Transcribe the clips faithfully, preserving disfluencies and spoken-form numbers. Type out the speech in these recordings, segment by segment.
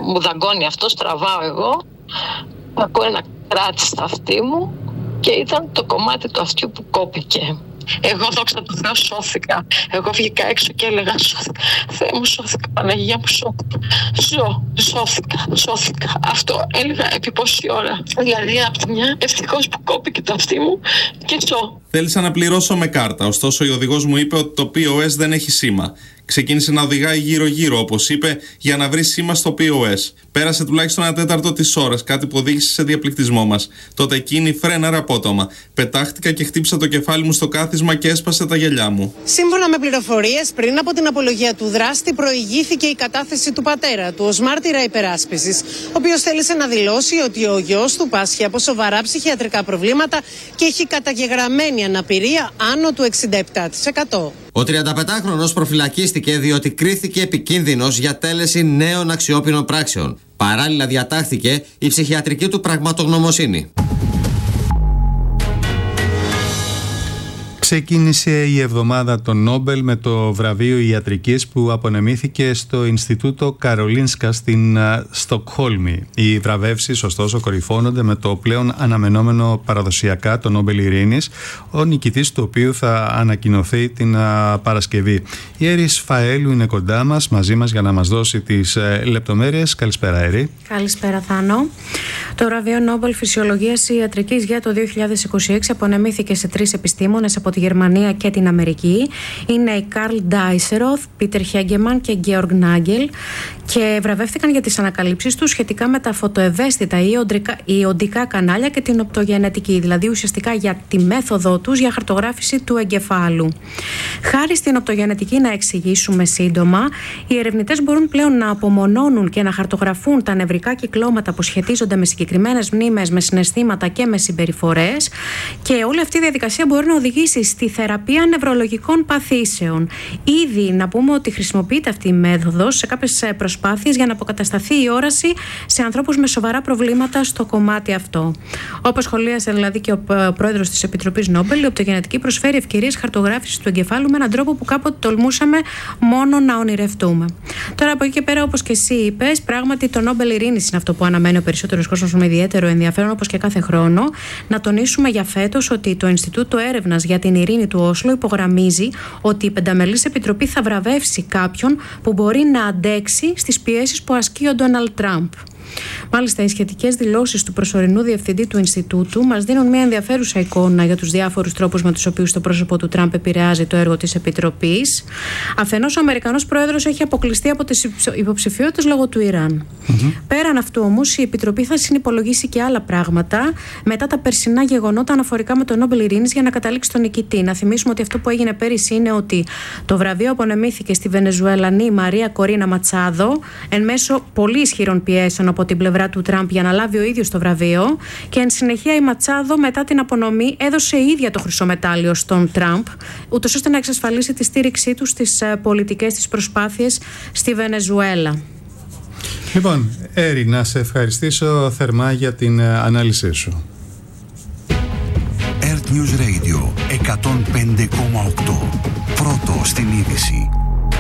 μου δαγκώνει αυτό, στραβάω εγώ, ακούω ένα κράτη στα αυτή μου και ήταν το κομμάτι του αυτιού που κόπηκε. Εγώ, δόξα τω Θεώ, σώθηκα. Εγώ βγήκα έξω και έλεγα σώθηκα. Θεέ μου, σώθηκα. Παναγία μου, σώθηκα. Ζω, σώθηκα, σώθηκα. Αυτό έλεγα επί πόση ώρα. Δηλαδή, από τη μια, ευτυχώς που κόπηκε το αυτί μου και ζω. Θέλησα να πληρώσω με κάρτα, ωστόσο ο οδηγός μου είπε ότι το πι ο ες δεν έχει σήμα. Ξεκίνησε να οδηγάει γύρω-γύρω, όπως είπε, για να βρει σήμα στο πι ο ες. Πέρασε τουλάχιστον ένα τέταρτο της ώρας, κάτι που οδήγησε σε διαπληκτισμό μας. Τότε εκείνη φρέναρε απότομα. Πετάχτηκα και χτύπησα το κεφάλι μου στο κάθισμα και έσπασε τα γυαλιά μου. Σύμφωνα με πληροφορίες, πριν από την απολογία του δράστη, προηγήθηκε η κατάθεση του πατέρα του ως μάρτυρα υπεράσπισης, ο οποίος θέλησε να δηλώσει ότι ο γιος του πάσχει από σοβαρά ψυχιατρικά προβλήματα και έχει καταγεγραμμένη αναπηρία άνω του εξήντα επτά τοις εκατό. Ο τριανταπεντάχρονος προφυλακίστηκε διότι κρίθηκε επικίνδυνος για τέλεση νέων αξιόπινων πράξεων. Παράλληλα διατάχθηκε η ψυχιατρική του πραγματογνωμοσύνη. Ξεκίνησε η εβδομάδα των Νόμπελ με το βραβείο ιατρικής που απονεμήθηκε στο Ινστιτούτο Καρολίνσκα στην uh, Στοκχόλμη. Οι βραβεύσεις, ωστόσο, κορυφώνονται με το πλέον αναμενόμενο παραδοσιακά το Νόμπελ Ειρήνης, ο νικητής του οποίου θα ανακοινωθεί την uh, Παρασκευή. Η Έρης Φαέλου είναι κοντά μας, μαζί μας για να μας δώσει τις uh, λεπτομέρειες. Καλησπέρα, Έρη. Καλησπέρα, Θάνο. Το βραβείο Νόμπελ Φυσιολογίας Ιατρικής για το δύο χιλιάδες είκοσι έξι απονεμήθηκε σε τρεις επιστήμονες από τη Γερμανία και την Αμερική. Είναι οι Καρλ Ντάισεροθ, Πίτερ Χέγκεμαν και Γκέοργ Νάγκελ και βραβεύτηκαν για τις ανακαλύψεις τους σχετικά με τα φωτοευαίσθητα ιοντικά κανάλια και την οπτογενετική, δηλαδή ουσιαστικά για τη μέθοδό τους για χαρτογράφηση του εγκεφάλου. Χάρη στην οπτογενετική, να εξηγήσουμε σύντομα, οι ερευνητές μπορούν πλέον να απομονώνουν και να χαρτογραφούν τα νευρικά κυκλώματα που σχετίζονται με συγκεκριμένες μνήμες, με συναισθήματα και με συμπεριφορές, και όλη αυτή η διαδικασία μπορεί να οδηγήσει στη θεραπεία νευρολογικών παθήσεων. Ήδη να πούμε ότι χρησιμοποιείται αυτή η μέθοδος σε κάποιες προσπάθειες για να αποκατασταθεί η όραση σε ανθρώπους με σοβαρά προβλήματα στο κομμάτι αυτό. Όπως σχολίασε δηλαδή και ο πρόεδρος της Επιτροπής Νόμπελ, η οπτογενετική προσφέρει ευκαιρίες χαρτογράφησης του εγκεφάλου με έναν τρόπο που κάποτε τολμούσαμε μόνο να ονειρευτούμε. Τώρα από εκεί και πέρα, όπως και εσύ είπες, πράγματι το Νόμπελ Ειρήνης είναι αυτό που αναμένει ο περισσότερος κόσμος με ιδιαίτερο ενδιαφέρον, όπως και κάθε χρόνο. Να τονίσουμε για φέτος ότι το Ινστιτούτο Έρευνας για την Ειρήνη του Όσλο υπογραμμίζει ότι η πενταμελής επιτροπή θα βραβεύσει κάποιον που μπορεί να αντέξει στις πιέσεις που ασκεί ο Ντόναλντ Τραμπ. Μάλιστα, οι σχετικές δηλώσεις του προσωρινού διευθυντή του Ινστιτούτου μας δίνουν μια ενδιαφέρουσα εικόνα για τους διάφορους τρόπους με τους οποίους το πρόσωπο του Τραμπ επηρεάζει το έργο της Επιτροπής. Αφενός, ο Αμερικανός Πρόεδρος έχει αποκλειστεί από τις υποψηφιότητες λόγω του Ιράν. Mm-hmm. Πέραν αυτού, όμως, η Επιτροπή θα συνυπολογίσει και άλλα πράγματα μετά τα περσινά γεγονότα αναφορικά με το Νόμπελ Ειρήνης για να καταλήξει τον νικητή. Να θυμίσουμε ότι αυτό που έγινε πέρυσι είναι ότι το βραβείο απονεμήθηκε στη Βενεζουελανή Μαρία Κορίνα Ματσάδο εν μέσω πολύ ισχυρών πιέσεων από την πλευρά του Τραμπ για να λάβει ο ίδιος το βραβείο, και εν συνεχεία η Ματσάδο μετά την απονομή έδωσε η ίδια το χρυσό μετάλλιο στον Τραμπ, ούτως ώστε να εξασφαλίσει τη στήριξή του στις πολιτικές της προσπάθειες στη Βενεζουέλα. Λοιπόν, Έρη, να σε ευχαριστήσω θερμά για την ανάλυση σου. Earth News Radio εκατόν πέντε κόμμα οκτώ. Πρώτο στην είδηση.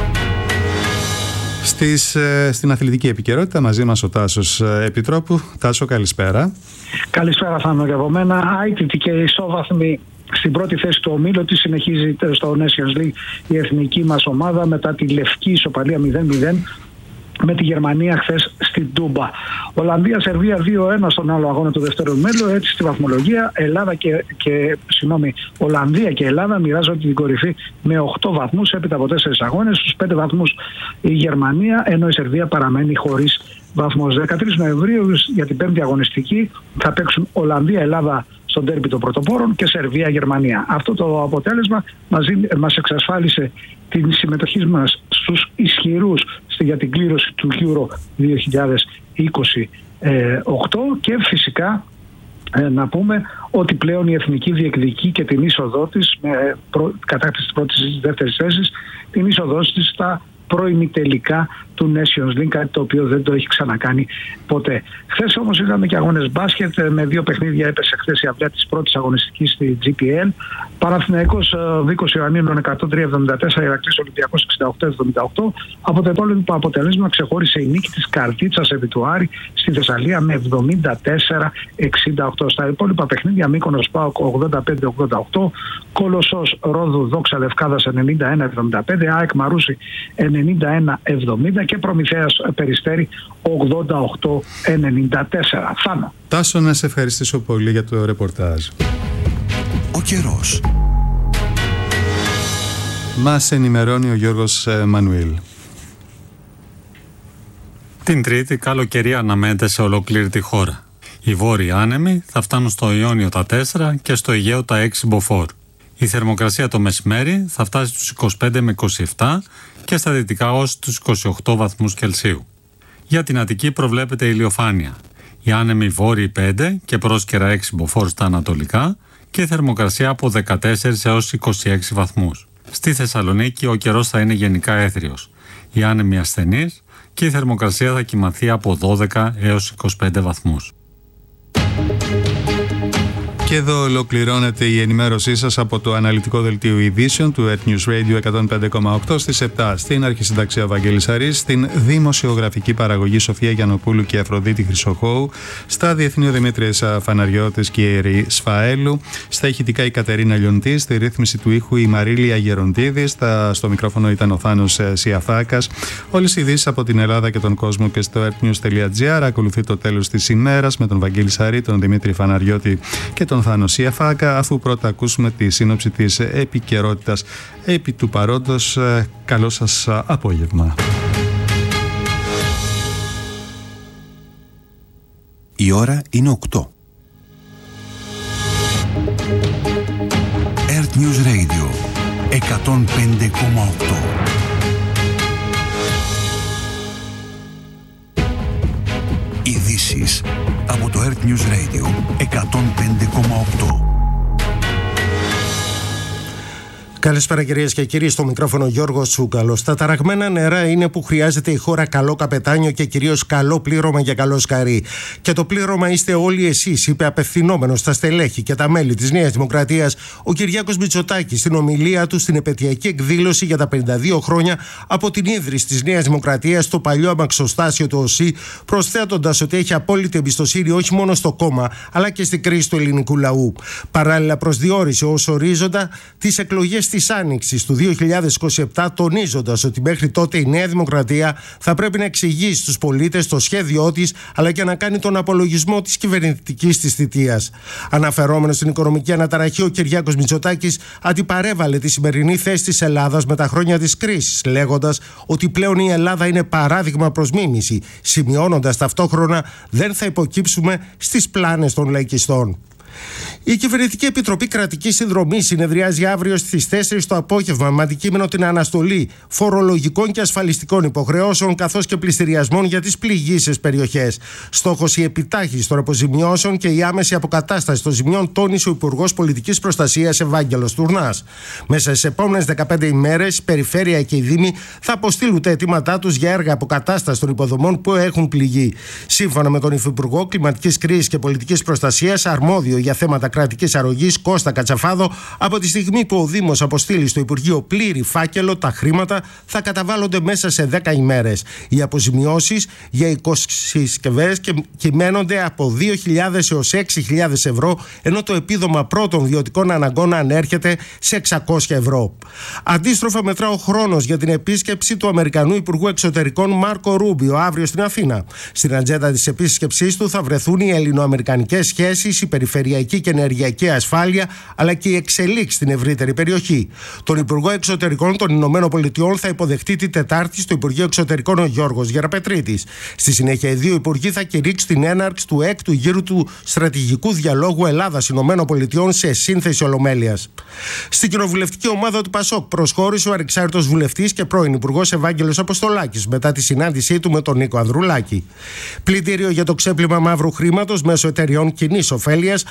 Στις, στην αθλητική επικαιρότητα μαζί μας ο Τάσος Επιτρόπου. Τάσο, καλησπέρα. Καλησπέρα, Θάνο, και από μένα. Άιτητη και ισόβαθμη στην πρώτη θέση του ομίλου της, συνεχίζει στο Nations League η εθνική μας ομάδα μετά τη λευκή ισοπαλία μηδέν μηδέν με τη Γερμανία χθες στην Τούμπα. Ολλανδία-Σερβία δύο ένα στον άλλο αγώνα του δεύτερου μέλου. Έτσι στη βαθμολογία Ελλάδα και, και συγγνώμη, Ολλανδία και Ελλάδα μοιράζονται την κορυφή με οκτώ βαθμούς έπειτα από τέσσερις αγώνες. Στους πέντε βαθμούς η Γερμανία, ενώ η Σερβία παραμένει χωρίς βαθμούς. δεκατρείς Νοεμβρίου για την πέμπτη αγωνιστική θα παίξουν Ολλανδία-Ελλάδα στον ντέρμπι των πρωτοπόρων και Σερβία-Γερμανία. Αυτό το αποτέλεσμα μας, μας εξασφάλισε την συμμετοχή μας στους ισχυρούς για την κλήρωση του Euro δύο χιλιάδες είκοσι οκτώ και φυσικά ε, να πούμε ότι πλέον η εθνική διεκδικεί και την είσοδό της με προ, κατάκτηση της πρώτης ή της δεύτερης θέσης, την είσοδό της στα προημιτελικά του Nations League, κάτι το οποίο δεν το έχει ξανακάνει ποτέ. Χθες όμως είχαμε και αγώνες μπάσκετ, με δύο παιχνίδια έπεσε χθες η αυλαία της πρώτης αγωνιστικής στη τζι πι ελ. Παναθηναϊκός Βίκος Ιωαννίνων εκατόν τρία εβδομήντα τέσσερα, Ηρακλής Ολυμπιακός εξήντα οκτώ εβδομήντα οκτώ. Από το υπόλοιπο αποτέλεσμα ξεχώρισε η νίκη της Καρτίτσας επί του Άρη στη Θεσσαλία με εβδομήντα τέσσερα εξήντα οκτώ. Στα υπόλοιπα παιχνίδια Μύκονος ΠΑΟΚ ογδόντα πέντε ογδόντα οκτώ, Κολοσσός Ρόδου Δόξα Λευκάδας ενενήντα ένα εβδομήντα πέντε, ΑΕΚ Μαρούσι ενενήντα ένα εβδομήντα και Προμηθέας Περιστέρι ογδόντα οκτώ ενενήντα τέσσερα. Θάνο. Τάσο, να σε ευχαριστήσω πολύ για το ρεπορτάζ. Ο καιρός. Μας ενημερώνει ο Γιώργος Μανουήλ. Την Τρίτη καλοκαιρία αναμένεται σε ολόκληρη τη χώρα. Οι βόρειοι άνεμοι θα φτάνουν στο Ιόνιο τα τέσσερα και στο Αιγαίο τα έξι μποφόρ. Η θερμοκρασία το μεσημέρι θα φτάσει στους είκοσι πέντε με είκοσι επτά και στα δυτικά ως τους είκοσι οκτώ βαθμούς Κελσίου. Για την Αττική προβλέπεται ηλιοφάνεια. Οι άνεμοι βόρειοι πέντε και πρόσκαιρα έξι μποφόρ στα ανατολικά και η θερμοκρασία από δεκατέσσερα έως είκοσι έξι βαθμούς. Στη Θεσσαλονίκη ο καιρός θα είναι γενικά έθριος. Οι άνεμοι ασθενείς και η θερμοκρασία θα κυμανθεί από δώδεκα έως είκοσι πέντε βαθμούς. Και εδώ ολοκληρώνεται η ενημέρωσή σας από το αναλυτικό δελτίο ειδήσεων του Earth News Radio εκατόν πέντε κόμμα οκτώ στις επτά. Στην αρχισυνταξία Βαγγέλης Αρής, στην δημοσιογραφική παραγωγή Σοφία Γιαννοπούλου και Αφροδίτη Χρυσοχώου, στα διεθνή ο Δημήτρης Φαναριώτης και η Ερή Σφαέλου, στα ηχητικά η Κατερίνα Λιοντή, στη ρύθμιση του ήχου η Μαρίλια Γεροντίδη, στα, στο μικρόφωνο ήταν ο Θάνος Σιαφάκας. Όλες οι ειδήσεις από την Ελλάδα και τον κόσμο και στο earthnews.gr. Ακολουθεί το τέλος της ημέρας με τον Βαγγέλη Σαρή, τον Δημήτρη Φαναριώτη και τον Θάνο Σιαφάκα, αφού πρώτα ακούσουμε τη σύνοψη της επικαιρότητας επί του παρόντος. Καλό σας απόγευμα. Η ώρα είναι οκτώ. Earth News Radio εκατόν πέντε κόμμα οκτώ. Ειδήσεις από το Earth News Radio εκατόν πέντε κόμμα οκτώ. Καλησπέρα κυρίες και κύριοι, στο μικρόφωνο Γιώργος Τσούκαλος. Τα ταραγμένα νερά είναι που χρειάζεται η χώρα καλό καπετάνιο και κυρίως καλό πλήρωμα για καλό σκαρί. Και το πλήρωμα είστε όλοι εσείς, είπε απευθυνόμενος στα στελέχη και τα μέλη της Νέας Δημοκρατίας ο Κυριάκος Μητσοτάκης στην ομιλία του στην επαιτειακή εκδήλωση για τα πενήντα δύο χρόνια από την ίδρυση της Νέας Δημοκρατίας στο παλιό αμαξοστάσιο του ΟΣΥ, προσθέτοντας ότι έχει απόλυτη εμπιστοσύνη όχι μόνο στο κόμμα αλλά και στην κρίση του ελληνικού λαού. Παράλληλα, προσδιορίσε ως ορίζοντα τις εκλογές της Άνοιξης του δύο χιλιάδες είκοσι επτά, τονίζοντας ότι μέχρι τότε η Νέα Δημοκρατία θα πρέπει να εξηγήσει στους πολίτες το σχέδιό της αλλά και να κάνει τον απολογισμό της κυβερνητικής της θητείας. Αναφερόμενος στην οικονομική αναταραχή, ο Κυριάκος Μητσοτάκης αντιπαρέβαλε τη σημερινή θέση της Ελλάδας με τα χρόνια της κρίσης, λέγοντας ότι πλέον η Ελλάδα είναι παράδειγμα προς μίμηση, σημειώνοντας ταυτόχρονα δεν θα υποκύψουμε στις πλάνες των λαϊκιστών. Η Κυβερνητική Επιτροπή Κρατικής Συνδρομής συνεδριάζει αύριο στις τέσσερις το απόγευμα με αντικείμενο την αναστολή φορολογικών και ασφαλιστικών υποχρεώσεων καθώς και πληστηριασμών για τις πληγείσες περιοχές. Στόχος η επιτάχυνση των αποζημιώσεων και η άμεση αποκατάσταση των ζημιών, τόνισε ο Υπουργός Πολιτικής Προστασίας Ευάγγελος Τουρνάς. Μέσα στις επόμενες δεκαπέντε ημέρες η Περιφέρεια και οι Δήμοι θα αποστείλουν τα αιτήματά τους για έργα αποκατάστασης των υποδομών που έχουν πληγεί. Σύμφωνα με τον Υφυπουργό Κλιματικής Κρίσης και Πολιτικής Προστασίας, αρμόδιο για θέματα κρατικής αρρωγής Κώστα Κατσαφάδο, από τη στιγμή που ο Δήμος αποστείλει στο Υπουργείο πλήρη φάκελο, τα χρήματα θα καταβάλλονται μέσα σε δέκα ημέρες. Οι αποζημιώσεις για οικοσυσκευές κυμαίνονται από δύο χιλιάδες έως έξι χιλιάδες ευρώ, ενώ το επίδομα πρώτων βιωτικών αναγκών ανέρχεται σε εξακόσια ευρώ. Αντίστροφα, μετρά ο χρόνος για την επίσκεψη του Αμερικανού Υπουργού Εξωτερικών Μάρκο Ρούμπιο αύριο στην Αθήνα. Στην ατζέντα της επίσκεψής του θα βρεθούν οι ελληνοαμερικανικές σχέσεις, η περιφερειακή και ενεργειακή ασφάλεια, αλλά και η εξελίξη στην ευρύτερη περιοχή. Τον Υπουργό Εξωτερικών των Ηνωμένων Πολιτειών θα υποδεχτεί την Τετάρτη στο Υπουργείο Εξωτερικών ο Γιώργος Γεραπετρίτης. Στη συνέχεια, οι δύο υπουργοί θα κηρύξουν την έναρξη του έκτου γύρου του στρατηγικού διαλόγου Ελλάδα-Ηνωμένων Πολιτειών σε σύνθεση ολομέλειας. Στην κοινοβουλευτική ομάδα του Πασόκ προσχώρησε ο ανεξάρτητος βουλευτής και πρώην Υπουργός Ευάγγελος Αποστολάκης μετά τη συνάντησή του με τον Νίκο Ανδρουλάκη. Πλυντήριο για το ξέπλυμα μαύρου χρήματος μέσω εταιριών κοινής ωφέλειας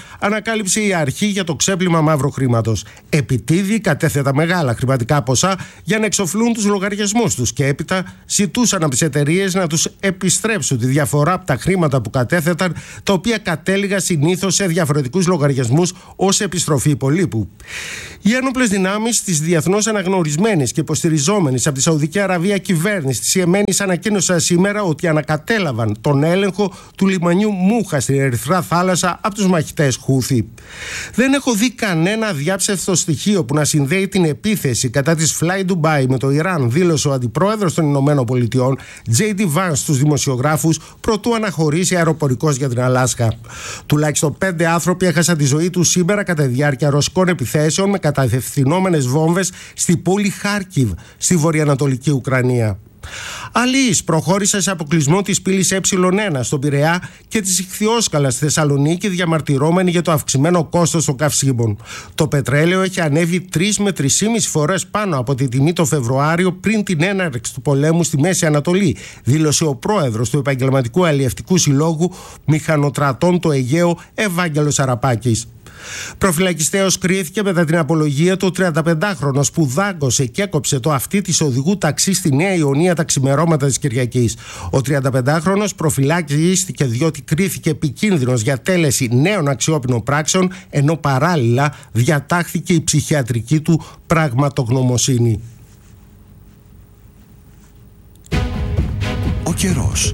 ανακάλυψε η αρχή για το ξέπλυμα μαύρου χρήματος. Επιτίδη κατέθετα μεγάλα χρηματικά ποσά για να εξοφλούν τους λογαριασμούς τους και έπειτα ζητούσαν από τις εταιρείες να τους επιστρέψουν τη διαφορά από τα χρήματα που κατέθεταν, τα οποία κατέληγαν συνήθως σε διαφορετικούς λογαριασμούς ως επιστροφή υπολείπου. Οι ένοπλες δυνάμεις της διεθνώς αναγνωρισμένης και υποστηριζόμενης από τη Σαουδική Αραβία κυβέρνηση της Ιεμένης ανακοίνωσαν σήμερα ότι ανακατέλαβαν τον έλεγχο του λιμανιού Μούχα στην Ερυθρά Θάλασσα από τους μαχητές Χούθι. Δεν έχω δει κανένα διάψευστο στοιχείο που να συνδέει την επίθεση κατά της Fly Dubai με το Ιράν, δήλωσε ο αντιπρόεδρος των Ηνωμένων Πολιτειών τζέι ντι Vance στους δημοσιογράφους, προτού αναχωρήσει αεροπορικός για την Αλάσκα. Τουλάχιστον πέντε άνθρωποι έχασαν τη ζωή τους σήμερα κατά τη διάρκεια ρωσικών επιθέσεων με κατευθυνόμενες βόμβες στη πόλη Χάρκιβ, στη βορειοανατολική Ουκρανία. Αλείς προχώρησε σε αποκλεισμό της πύλης Ε ένα στον Πειραιά και της Ιχθυόσκαλας στη Θεσσαλονίκη, διαμαρτυρώμενοι για το αυξημένο κόστος των καυσίμων. Το πετρέλαιο έχει ανέβει τρεις με τρεις και μισή φορές πάνω από τη τιμή το Φεβρουάριο πριν την έναρξη του πολέμου στη Μέση Ανατολή, δήλωσε ο πρόεδρος του Επαγγελματικού Αλλιευτικού Συλλόγου Μηχανοτρατών το Αιγαίο, Ευάγγελος Αραπάκης. Προφυλακιστέως κρίθηκε μετά την απολογία του ο τριανταπεντάχρονος που δάγκωσε και έκοψε το αυτί της οδηγού ταξί στη Νέα Ιωνία τα ξημερώματα της Κυριακής. Ο τριανταπεντάχρονος προφυλακίστηκε διότι κρίθηκε επικίνδυνος για τέλεση νέων αξιόπινων πράξεων, ενώ παράλληλα διατάχθηκε η ψυχιατρική του πραγματογνωμοσύνη. Ο καιρός.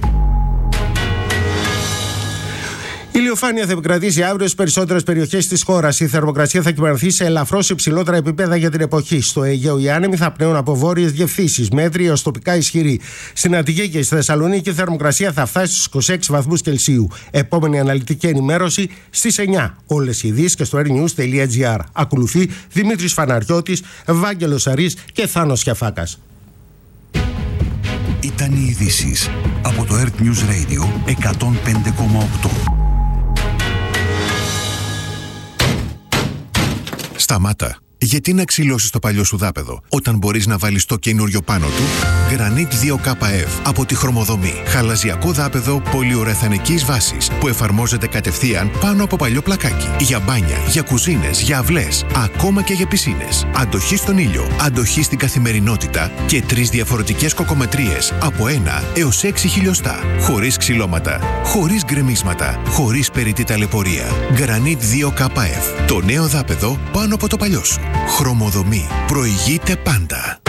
Η ηλιοφάνεια θα επικρατήσει αύριο στις περισσότερες περιοχές της χώρας. Η θερμοκρασία θα κυμανθεί σε ελαφρώς υψηλότερα επίπεδα για την εποχή. Στο Αιγαίο οι άνεμοι θα πνέουν από βόρειες διευθύνσεις, μέτρη έως τοπικά ισχυρή. Στην Αττική και στη Θεσσαλονίκη η θερμοκρασία θα φτάσει στους είκοσι έξι βαθμούς Κελσίου. Επόμενη αναλυτική ενημέρωση στις εννιά. Όλες οι ειδήσεις και στο airnews τελεία gr. Ακολουθεί Δημήτρης Φαναριώτης, Ευάγγελος Αρής και Θάνος Χιαφάκας. Ήταν οι ειδήσεις από το Earth News Radio εκατόν πέντε κόμμα οκτώ. Σταμάτα. Γιατί να ξυλώσεις το παλιό σου δάπεδο όταν μπορείς να βάλεις το καινούριο πάνω του? Granit δύο κέι εφ από τη Χρωμοδομή. Χαλαζιακό δάπεδο πολυουρεθανικής βάσης που εφαρμόζεται κατευθείαν πάνω από παλιό πλακάκι. Για μπάνια, για κουζίνες, για αυλές, ακόμα και για πισίνες. Αντοχή στον ήλιο, αντοχή στην καθημερινότητα και τρεις διαφορετικές κοκομετρίες από ένα έως έξι χιλιοστά. Χωρίς ξυλώματα, χωρίς γκρεμίσματα, χωρίς περιττή ταλαιπωρία. Granit δύο κέι εφ. Το νέο δάπεδο πάνω από το παλιό σου. Χρωμοδομή. Προηγείται πάντα.